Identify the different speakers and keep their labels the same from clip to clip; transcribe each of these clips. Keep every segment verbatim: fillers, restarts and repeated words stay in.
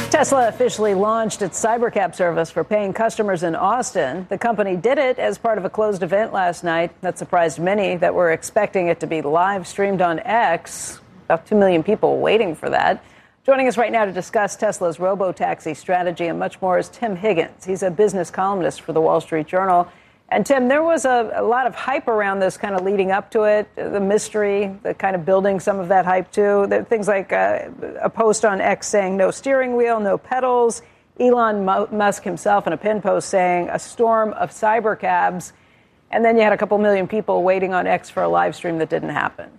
Speaker 1: Tesla officially launched its Cybercab service for paying customers in Austin. The company did it as part of a closed event last night that surprised many that were expecting it to be live streamed on X. About two million people waiting for that. Joining us right now to discuss Tesla's robo-taxi strategy and much more is Tim Higgins. He's a business columnist for the Wall Street Journal. And Tim, there was a, a lot of hype around this kind of leading up to it, the mystery, the kind of building some of that hype too. The, things like uh, a post on X saying no steering wheel, no pedals. Elon Musk himself in a pin post saying a storm of cybercabs. And then you had a couple million people waiting on X for a live stream that didn't happen.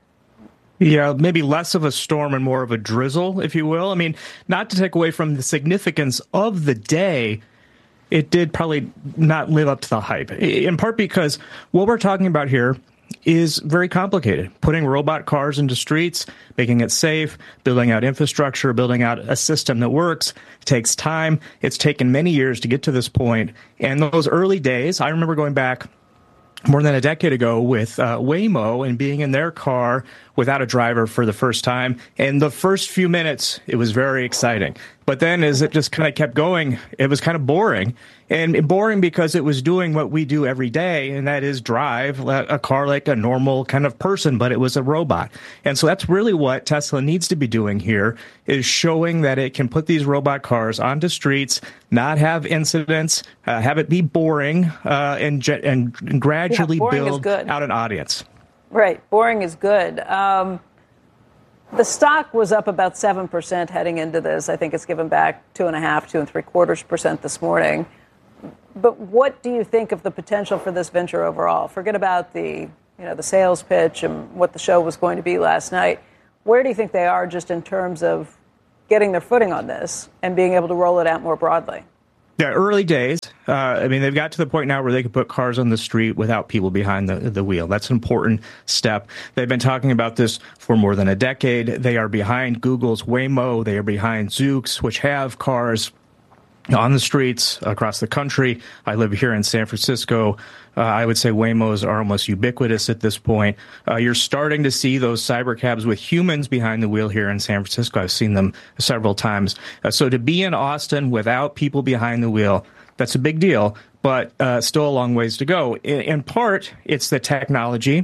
Speaker 2: Yeah, maybe less of a storm and more of a drizzle, if you will. I mean, not to take away from the significance of the day, it did probably not live up to the hype, in part because what we're talking about here is very complicated. Putting robot cars into streets, making it safe, building out infrastructure, building out a system that works, takes time. It's taken many years to get to this point. And those early days, I remember going back more than a decade ago with uh, Waymo and being in their car without a driver for the first time. And the first few minutes, it was very exciting. But then as it just kind of kept going, it was kind of boring. And boring because it was doing what we do every day, and that is drive a car like a normal kind of person, but it was a robot. And so that's really what Tesla needs to be doing here, is showing that it can put these robot cars onto streets, not have incidents, uh, have it be boring, uh, and, and gradually
Speaker 1: yeah,
Speaker 2: build out an audience.
Speaker 1: Right. Boring is good. Um, the stock was up about seven percent heading into this. I think it's given back two and a half, two and three quarters percent this morning. But what do you think of the potential for this venture overall? Forget about the, you know, the sales pitch and what the show was going to be last night. Where do you think they are just in terms of getting their footing on this and being able to roll it out more broadly?
Speaker 2: Yeah, early days. Uh, I mean, they've got to the point now where they can put cars on the street without people behind the, the wheel. That's an important step. They've been talking about this for more than a decade. They are behind Google's Waymo. They are behind Zoox, which have cars on the streets across the country. I live here in San Francisco. Uh, I would say Waymos are almost ubiquitous at this point. Uh, you're starting to see those cybercabs with humans behind the wheel here in San Francisco. I've seen them several times. Uh, so to be in Austin without people behind the wheel, that's a big deal, but uh, still a long ways to go. In, in part, it's the technology.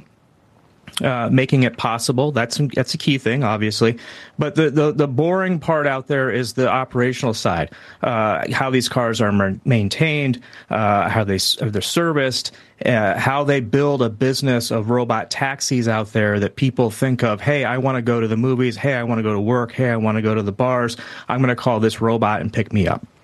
Speaker 2: Uh, making it possible. That's that's a key thing, obviously. But the, the, the boring part out there is the operational side, uh, how these cars are ma- maintained, uh, how they, they're serviced, uh, how they build a business of robot taxis out there that people think of, hey, I want to go to the movies. Hey, I want to go to work. Hey, I want to go to the bars. I'm going to call this robot and pick me up.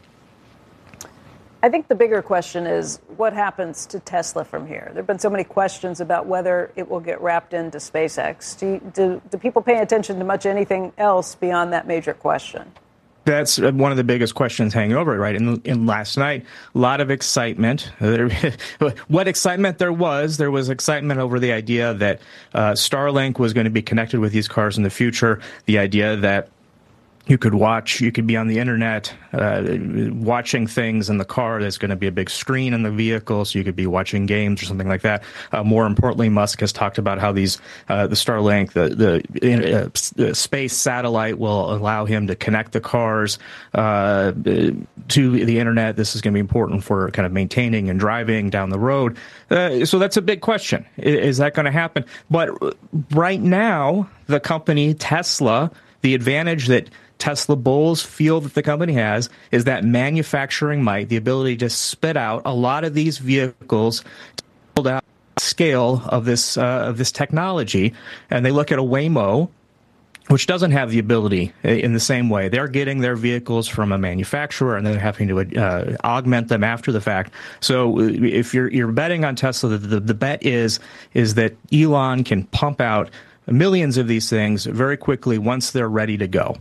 Speaker 1: I think the bigger question is what happens to Tesla from here? There have been so many questions about whether it will get wrapped into SpaceX. Do, you, do, do people pay attention to much anything else beyond that major question?
Speaker 2: That's one of the biggest questions hanging over it, right? In, in last night, a lot of excitement. What excitement there was, there was excitement over the idea that uh, Starlink was going to be connected with these cars in the future, the idea that you could watch, you could be on the internet, uh, watching things in the car. There's going to be a big screen in the vehicle, so you could be watching games or something like that. Uh, more importantly, Musk has talked about how these, uh, the Starlink, the, the, uh, the space satellite will allow him to connect the cars uh, to the internet. This is going to be important for kind of maintaining and driving down the road. Uh, so that's a big question. Is, is that going to happen? But right now, the company Tesla, the advantage that Tesla bulls feel that the company has is that manufacturing might, the ability to spit out a lot of these vehicles to build out scale of this uh, of this technology. And they look at a Waymo, which doesn't have the ability in the same way. They're getting their vehicles from a manufacturer and they're having to uh, augment them after the fact. So if you're you're betting on Tesla, the, the, the bet is is that Elon can pump out millions of these things very quickly once they're ready to go.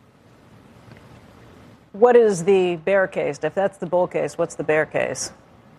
Speaker 1: What is the bear case? If that's the bull case, what's the bear case?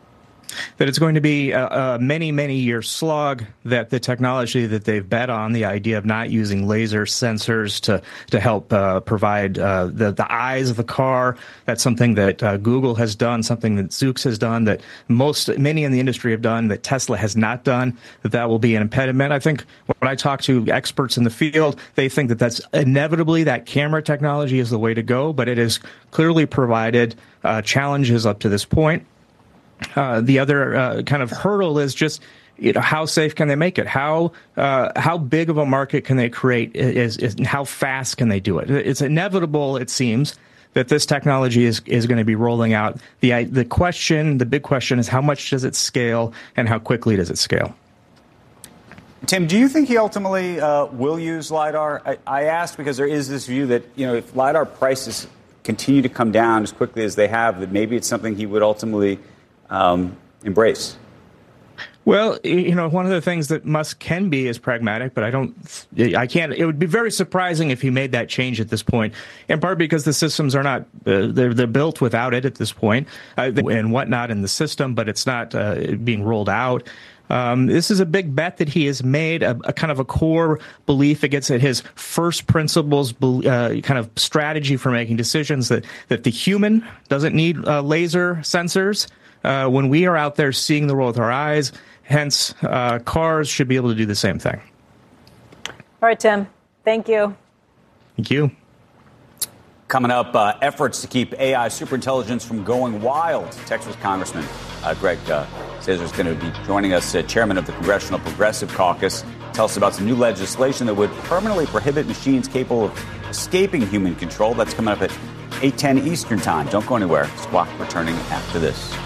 Speaker 2: that it's going to be a, a many, many year slog, that the technology that they've bet on, the idea of not using laser sensors to, to help uh, provide uh, the, the eyes of the car, that's something that uh, Google has done, something that Zoox has done, that most, many in the industry have done, that Tesla has not done, that that will be an impediment. I think when I talk to experts in the field, they think that that's inevitably, that camera technology is the way to go, but it has clearly provided uh, challenges up to this point. Uh, the other uh, kind of hurdle is just, you know, how safe can they make it? How uh, how big of a market can they create? Is, is how fast can they do it? It's inevitable, it seems, that this technology is is going to be rolling out. The the question, the big question, is how much does it scale, and how quickly does it scale?
Speaker 3: Tim, do you think he ultimately uh, will use LiDAR? I, I asked because there is this view that, you know, if LiDAR prices continue to come down as quickly as they have, that maybe it's something he would ultimately um, embrace.
Speaker 2: Well, you know, one of the things that Musk can be is pragmatic, but I don't, I can't, it would be very surprising if he made that change at this point, in part because the systems are not, uh, they're, they're built without it at this point, uh, and whatnot in the system, but it's not uh, being rolled out. Um, this is a big bet that he has made, a, a kind of a core belief. It gets at his first principles uh, kind of strategy for making decisions, that, that the human doesn't need uh, laser sensors uh, when we are out there seeing the world with our eyes. Hence, uh, cars should be able to do the same thing.
Speaker 1: All right, Tim. Thank you.
Speaker 2: Thank you.
Speaker 3: Coming up, uh, efforts to keep A I superintelligence from going wild. Texas Congressman uh, Greg uh, Casar is going to be joining us, uh, chairman of the Congressional Progressive Caucus. Tell us about some new legislation that would permanently prohibit machines capable of escaping human control. That's coming up at eight ten Eastern Time. Don't go anywhere. Squawk returning after this.